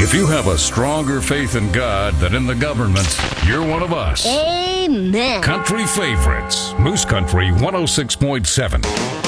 If you have a stronger faith in God than in the government, you're one of us. Amen. Country Favorites, Moose Country 106.7.